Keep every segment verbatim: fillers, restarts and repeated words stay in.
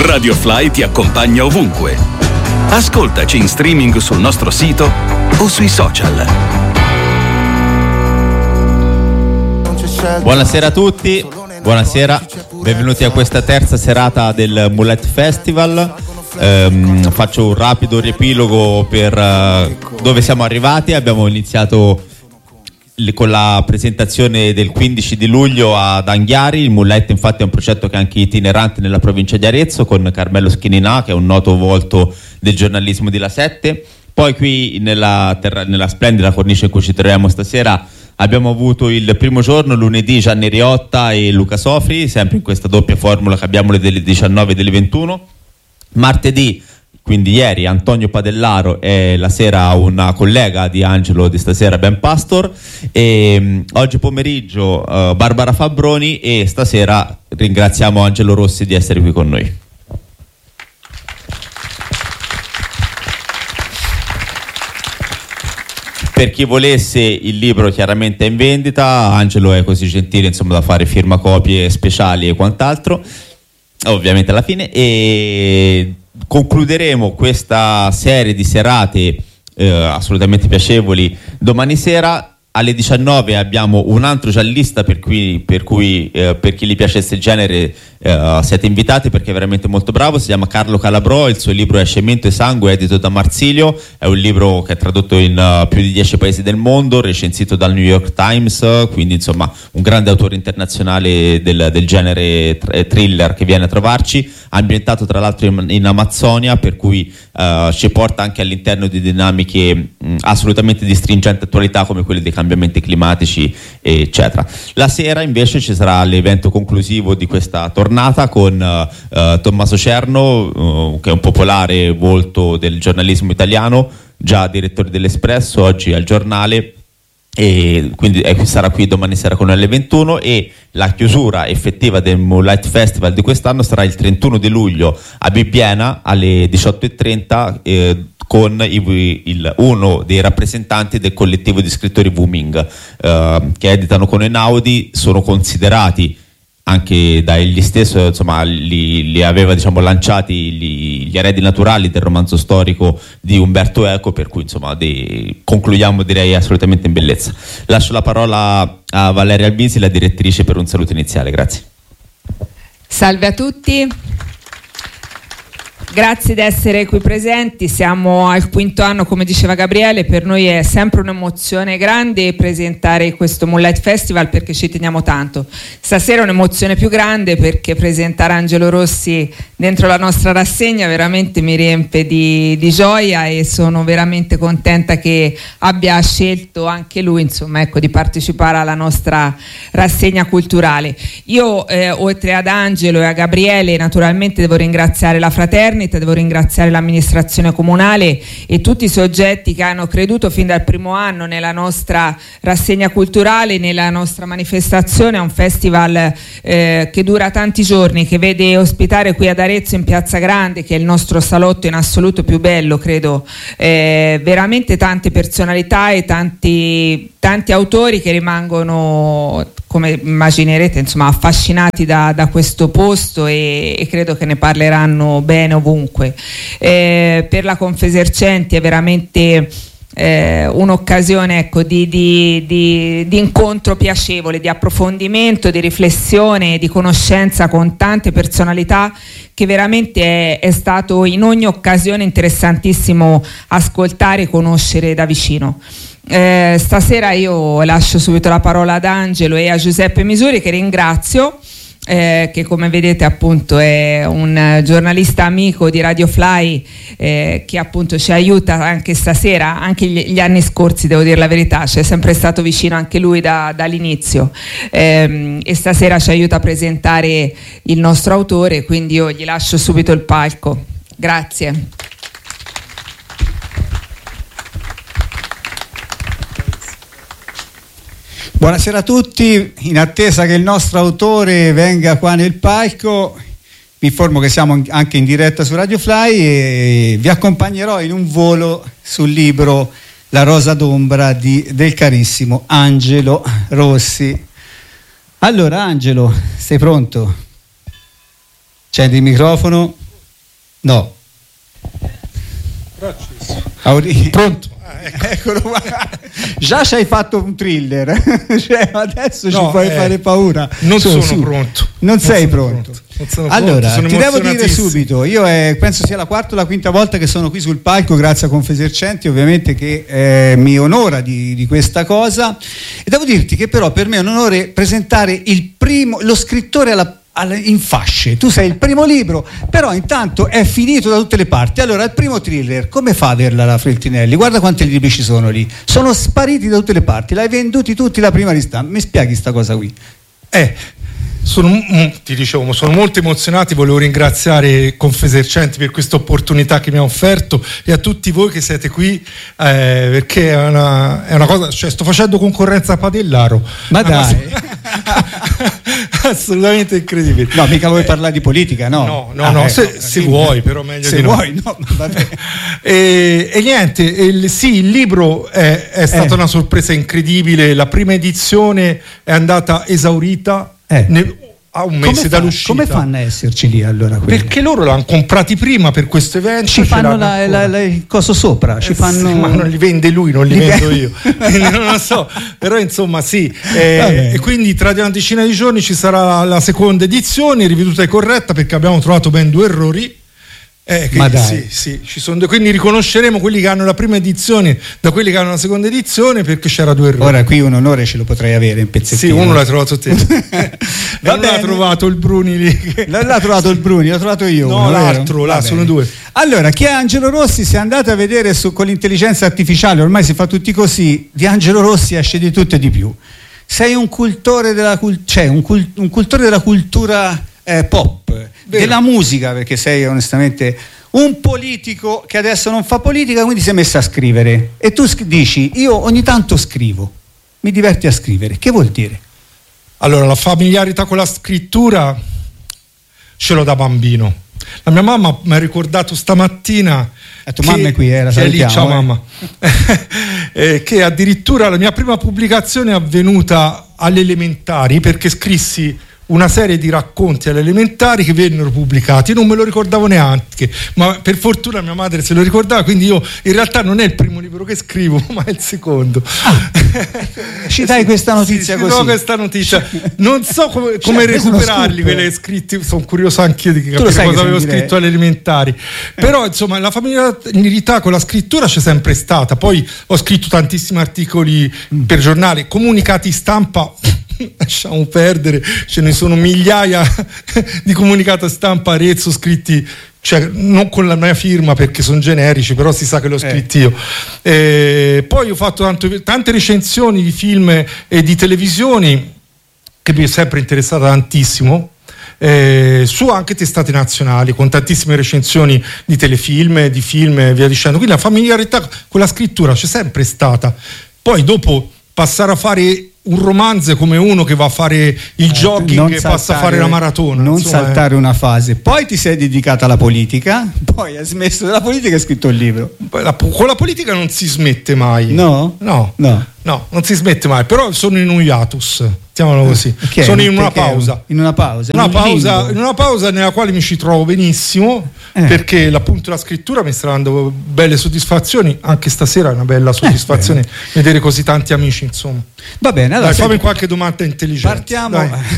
Radio Fly ti accompagna ovunque. Ascoltaci in streaming sul nostro sito o sui social. Buonasera a tutti, buonasera, benvenuti a questa terza serata del Moonlight Festival. Um, faccio un rapido riepilogo per uh, dove siamo arrivati. Abbiamo iniziato con la presentazione del quindici di luglio ad Anghiari. Il Moonlight infatti è un progetto che è anche itinerante nella provincia di Arezzo, con Carmelo Schininà, che è un noto volto del giornalismo di La Sette. Poi qui nella, terra, nella splendida cornice in cui ci troviamo stasera abbiamo avuto il primo giorno, lunedì, Gianni Riotta e Luca Sofri, sempre in questa doppia formula che abbiamo delle diciannove e delle ventuno. Martedì, quindi ieri, Antonio Padellaro, e la sera una collega di Angelo di stasera, Ben Pastor, e um, oggi pomeriggio uh, Barbara Fabbroni, e stasera ringraziamo Angelo Rossi di essere qui con noi. Per chi volesse, il libro chiaramente è in vendita, Angelo è così gentile insomma da fare firmacopie speciali e quant'altro, ovviamente alla fine, e concluderemo questa serie di serate eh, assolutamente piacevoli domani sera. Alle diciannove abbiamo un altro giallista per cui, per, cui eh, per chi gli piace questo genere eh, siete invitati, perché è veramente molto bravo. Si chiama Carlo Calabrò, il suo libro è Cemento e Sangue, edito da Marsilio. È un libro che è tradotto in uh, più di dieci paesi del mondo, recensito dal New York Times, quindi insomma un grande autore internazionale del, del genere tr- thriller che viene a trovarci, ambientato tra l'altro in, in Amazzonia, per cui uh, ci porta anche all'interno di dinamiche mh, assolutamente di stringente attualità come quelle dei cambiamenti climatici eccetera. La sera invece ci sarà l'evento conclusivo di questa tornata con uh, uh, Tommaso Cerno, uh, che è un popolare volto del giornalismo italiano, già direttore dell'Espresso, oggi al Giornale, e quindi eh, sarà qui domani sera con noi alle ventuno, e la chiusura effettiva del Moonlight Festival di quest'anno sarà il trentuno di luglio a Bibbiena alle diciotto e trenta eh, con i, il, uno dei rappresentanti del collettivo di scrittori Wuming eh, che editano con Einaudi. Sono considerati anche dagli stessi, insomma li, li aveva diciamo lanciati gli, gli eredi naturali del romanzo storico di Umberto Eco, per cui insomma dei, concludiamo direi assolutamente in bellezza. Lascio la parola a Valeria Albisi, la direttrice, per un saluto iniziale. Grazie. Salve a tutti. Grazie di essere qui presenti. Siamo al quinto anno, come diceva Gabriele, per noi è sempre un'emozione grande presentare questo Moonlight Festival, perché ci teniamo tanto. Stasera è un'emozione più grande perché presentare Angelo Rossi dentro la nostra rassegna veramente mi riempie di, di gioia, e sono veramente contenta che abbia scelto anche lui insomma ecco di partecipare alla nostra rassegna culturale. Io eh, oltre ad Angelo e a Gabriele naturalmente devo ringraziare la Fraternita, devo ringraziare l'amministrazione comunale e tutti i soggetti che hanno creduto fin dal primo anno nella nostra rassegna culturale, nella nostra manifestazione. È un festival eh, che dura tanti giorni, che vede ospitare qui ad Arezzo in Piazza Grande, che è il nostro salotto in assoluto più bello, credo, eh, veramente tante personalità e tanti, tanti autori che rimangono, come immaginerete, insomma, affascinati da, da questo posto, e, e credo che ne parleranno bene ovunque. Eh, per la Confesercenti è veramente eh, un'occasione ecco, di, di, di, di incontro piacevole, di approfondimento, di riflessione, di conoscenza con tante personalità, che veramente è, è stato in ogni occasione interessantissimo ascoltare e conoscere da vicino. Eh, stasera io lascio subito la parola ad Angelo e a Giuseppe Misuri, che ringrazio, eh, che come vedete appunto è un giornalista amico di Radio Fly, eh, che appunto ci aiuta anche stasera, anche gli, gli anni scorsi devo dire la verità, ci è sempre stato vicino anche lui da, dall'inizio, eh, e stasera ci aiuta a presentare il nostro autore, quindi io gli lascio subito il palco. Grazie. Buonasera a tutti, in attesa che il nostro autore venga qua nel palco, vi informo che siamo anche in diretta su Radio Fly e vi accompagnerò in un volo sul libro La rosa d'ombra di, del carissimo Angelo Rossi. Allora Angelo, sei pronto? Accendi il microfono. No. Auri- Pronto? Ecco. Eccolo qua. Già ci hai fatto un thriller, cioè, adesso No, ci puoi eh, fare paura. Non Su, sono su. pronto. Non, Non sei sono pronto. pronto. Non sono Allora, pronto, sono ti devo dire emozionatissimo. subito, io eh, penso sia la quarta o la quinta volta che sono qui sul palco, grazie a Confesercenti, ovviamente, che eh, mi onora di, di questa cosa. E devo dirti che però per me è un onore presentare il primo, lo scrittore alla in fasce. Tu sei il primo libro, però intanto è finito da tutte le parti. Allora, il primo thriller, come fa a averla la Feltrinelli? Guarda quanti libri ci sono lì, sono spariti da tutte le parti, l'hai venduti tutti la prima ristampa. Mi spieghi sta cosa qui? Eh, sono, mm, ti dicevo, sono molto emozionati. Volevo ringraziare Confesercenti per questa opportunità che mi ha offerto e a tutti voi che siete qui, eh, perché è una, è una cosa, cioè sto facendo concorrenza a Padellaro. Ma dai, assolutamente incredibile. no, mica vuoi parlare di politica, no? No, no, Ah, no, ecco, se, se dimmi. vuoi, però meglio se di no. vuoi, no, vabbè. E, e niente, il, sì, il libro è, è stata Eh. una sorpresa incredibile. La prima edizione è andata esaurita Eh. ne- a un Come mese fa- dall'uscita. come fanno a esserci lì allora quelli? Perché loro l'hanno comprati prima per questo evento. ci ce fanno l'hanno la, ancora. la- la- il coso sopra, ci Eh fanno... sì, ma non li vende lui, non li, Li vendo ve- io. Quindi non lo so, però insomma sì. Eh, Vabbè. e quindi tra una decina di giorni ci sarà la seconda edizione, riveduta e corretta, perché abbiamo trovato ben due errori. Eh, che- Ma dai. Sì, sì, ci sono due, quindi riconosceremo quelli che hanno la prima edizione da quelli che hanno la seconda edizione, perché c'era due errori. Ora qui un onore ce lo potrei avere in pezzettino. Sì, uno l'ha trovato te. Va Non l'ha bene. trovato il Bruni lì. che- L- L'ha trovato il Bruni, l'ho trovato io. No, uno, vero? l'altro, là, Va sono bene. due. Allora, chi è Angelo Rossi? Se andate a vedere su, con l'intelligenza artificiale, ormai si fa tutti così, di Angelo Rossi esce di tutto e di più. Sei un cultore della, cul- cioè, un cul- un cultore della cultura eh, pop, della musica, perché sei onestamente un politico che adesso non fa politica, quindi si è messo a scrivere. E tu sc- dici, io ogni tanto scrivo, mi diverti a scrivere. Che vuol dire? Allora, la familiarità con la scrittura ce l'ho da bambino. La mia mamma mi ha ricordato stamattina. La tua mamma è qui, eh, la che è lì, salutiamo, ciao eh. mamma. Eh, che addirittura la mia prima pubblicazione è avvenuta alle elementari, perché scrissi una serie di racconti alle elementari che vennero pubblicati. Non me lo ricordavo neanche, ma per fortuna mia madre se lo ricordava, quindi io in realtà non è il primo libro che scrivo, ma è il secondo. Ci dai questa notizia Sì, così? no, questa notizia. Non so come, come questo è uno recuperarli scoop. quelli scritti, sono curioso anch'io di lo capire sai cosa che avevo sentirei. scritto alle elementari. Però insomma la familiarità con la scrittura c'è sempre stata. Poi ho scritto tantissimi articoli per giornali, comunicati stampa. Lasciamo perdere, ce ne sono migliaia di comunicati stampa Arezzo scritti, cioè non con la mia firma perché sono generici, però si sa che l'ho scritto io. Eh, poi ho fatto tanto, tante recensioni di film e di televisioni che mi è sempre interessata tantissimo. Eh, su anche testate nazionali con tantissime recensioni di telefilm, di film e via dicendo. Quindi la familiarità con la scrittura c'è sempre stata. Poi dopo passare a fare un romanzo come uno che va a fare il Eh, jogging non e passa a saltare- fare la maratona. Non insomma, saltare una fase. Poi ti sei dedicata alla politica, poi hai smesso della politica e hai scritto il libro. eh, la- con la politica non si smette mai. No? No. No. No, non si smette mai, però sono in un hiatus, mettiamolo così. Che è? Sono in una Perché è un- pausa. In una pausa. Una in un pausa, limbo. in una pausa nella quale mi ci trovo benissimo, Eh. perché appunto la scrittura mi sta dando belle soddisfazioni. Anche stasera è una bella soddisfazione vedere così tanti amici, insomma. Va bene, allora Dai, fammi senti, qualche domanda intelligente. partiamo.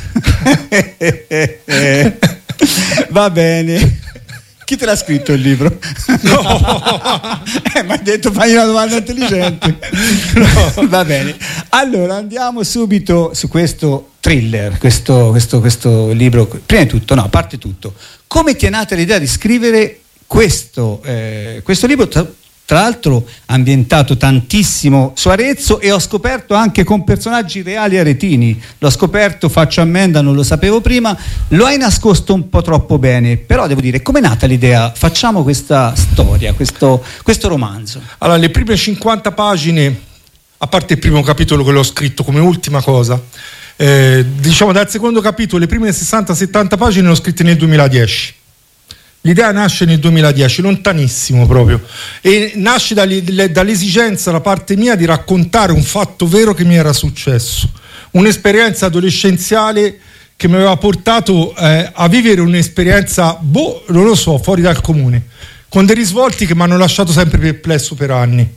Dai. Va bene. Chi te l'ha scritto il libro? No. eh, mi hai detto fai una domanda intelligente. No. Va bene. Allora andiamo subito su questo thriller, questo, questo, questo libro. Prima di tutto, no, a parte tutto, come ti è nata l'idea di scrivere questo, eh, questo libro? Tra, tra l'altro ambientato tantissimo su Arezzo, e ho scoperto anche con personaggi reali aretini. L'ho scoperto, faccio ammenda, non lo sapevo prima, lo hai nascosto un po' troppo bene, però devo dire, com'è nata l'idea? Facciamo questa storia, questo, questo romanzo. Allora, le prime cinquanta pagine, a parte il primo capitolo che l'ho scritto come ultima cosa, eh, diciamo dal secondo capitolo, le prime sessanta settanta pagine le ho scritte nel duemiladieci. L'idea nasce nel duemiladieci, lontanissimo proprio, e nasce dalle- dall'esigenza da parte mia di raccontare un fatto vero che mi era successo, un'esperienza adolescenziale che mi aveva portato eh, a vivere un'esperienza, boh, non lo so, fuori dal comune, con dei risvolti che mi hanno lasciato sempre perplesso per anni.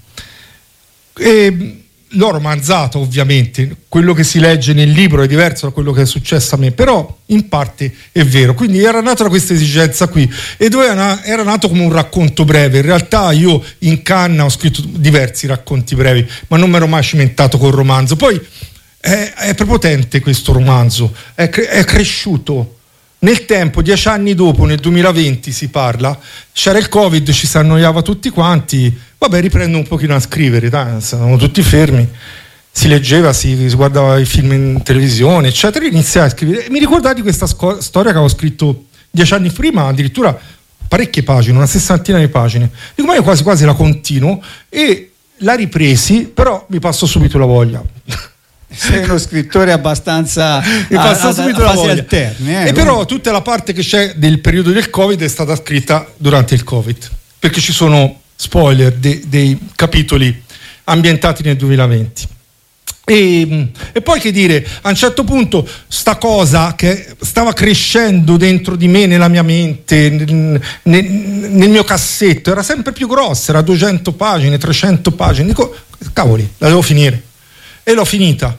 E l'ho romanzato, ovviamente, quello che si legge nel libro è diverso da quello che è successo a me, però in parte è vero. Quindi era nata questa esigenza qui, e dove era nato come un racconto breve. In realtà io in canna ho scritto diversi racconti brevi, ma non mi ero mai cimentato col romanzo. Poi è, è prepotente questo romanzo, è, cre- è cresciuto nel tempo. Dieci anni dopo, nel duemilaventi si parla, c'era il Covid, ci si annoiava tutti quanti, vabbè, riprendo un pochino a scrivere, dai, stavamo tutti fermi, si leggeva, si, si guardava i film in televisione, eccetera, iniziai a scrivere. Mi ricordai di questa sco- storia che avevo scritto dieci anni prima, addirittura parecchie pagine, una sessantina di pagine. Dico, ma io quasi quasi la continuo, e la ripresi, però mi passò subito la voglia. Sei uno scrittore abbastanza mi passa a, subito a, a la voglia. Alterne, eh, e però tutta la parte che c'è del periodo del Covid è stata scritta durante il Covid, perché ci sono spoiler de, dei capitoli ambientati nel duemilaventi. E, e poi che dire, a un certo punto sta cosa che stava crescendo dentro di me, nella mia mente, nel, nel, nel mio cassetto, era sempre più grossa, era duecento pagine, trecento pagine. Dico, cavoli, la devo finire, e l'ho finita.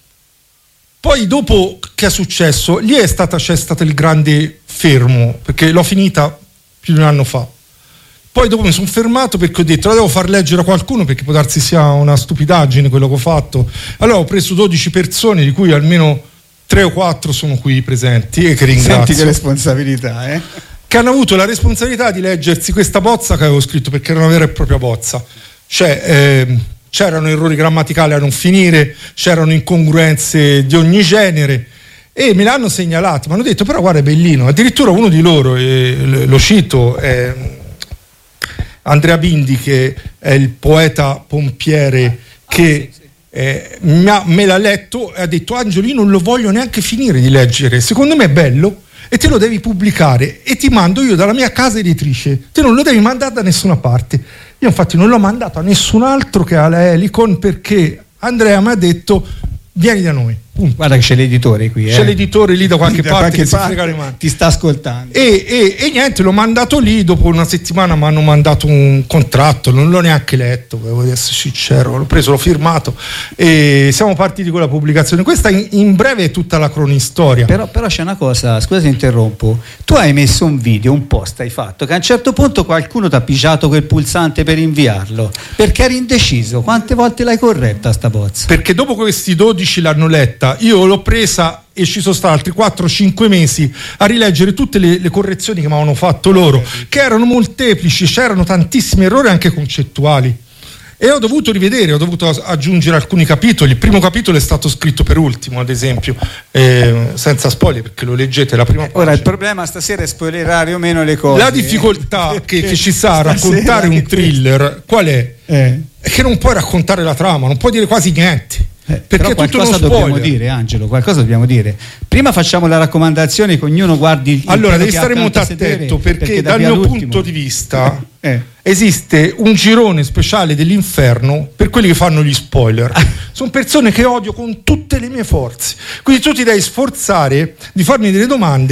Poi dopo che è successo, lì è stata, c'è stato il grande fermo, perché l'ho finita più di un anno fa. Poi dopo mi sono fermato perché ho detto la devo far leggere a qualcuno, perché può darsi sia una stupidaggine quello che ho fatto. Allora ho preso dodici persone, di cui almeno tre o quattro sono qui presenti, e che ringrazio. Senti che responsabilità, eh? Che hanno avuto la responsabilità di leggersi questa bozza che avevo scritto, perché era una vera e propria bozza. Cioè... Eh, c'erano errori grammaticali a non finire, c'erano incongruenze di ogni genere, e me l'hanno segnalati, mi hanno detto però guarda è bellino. Addirittura uno di loro, e lo cito, è Andrea Bindi, che è il poeta pompiere, che eh, mi ha, me l'ha letto e ha detto Angelo, io non lo voglio neanche finire di leggere, secondo me è bello e te lo devi pubblicare, e ti mando io dalla mia casa editrice, te non lo devi mandare da nessuna parte. Io infatti non l'ho mandato a nessun altro che alla Helicon, perché Andrea mi ha detto vieni da noi. Punto. Guarda che c'è l'editore qui, eh? C'è l'editore lì da qualche da parte qualche che parte si frega le mani. Ti sta ascoltando. E, e, e niente, l'ho mandato lì. Dopo una settimana mi hanno mandato un contratto, non l'ho neanche letto, devo essere sincero, l'ho preso, l'ho firmato e siamo partiti con la pubblicazione. Questa in, in breve è tutta la cronistoria. Però, però c'è una cosa, scusa se interrompo, tu hai messo un video, un post hai fatto, che a un certo punto qualcuno ti ha pigiato quel pulsante per inviarlo, perché eri indeciso. Quante volte l'hai corretta sta bozza? Perché dopo questi dodici l'hanno letta, io l'ho presa e ci sono stati altri quattro cinque mesi a rileggere tutte le, le correzioni che mi avevano fatto loro, che erano molteplici, c'erano tantissimi errori anche concettuali, e ho dovuto rivedere, ho dovuto aggiungere alcuni capitoli. Il primo capitolo è stato scritto per ultimo, ad esempio, eh, senza spoiler, perché lo leggete la prima pagina. Ora il problema stasera è spoilerare o meno le cose. La difficoltà eh? che, che ci sa a raccontare un thriller qual è? Eh. È che non puoi raccontare la trama, non puoi dire quasi niente. Eh, perché però è tutto qualcosa uno spoiler. dobbiamo dire, Angelo, qualcosa dobbiamo dire. Prima facciamo la raccomandazione che ognuno guardi il allora devi stare molto attento, perché, perché dal mio l'ultimo. punto di vista eh. esiste un girone speciale dell'inferno per quelli che fanno gli spoiler. Sono persone che odio con tutte le mie forze, quindi tu ti devi sforzare di farmi delle domande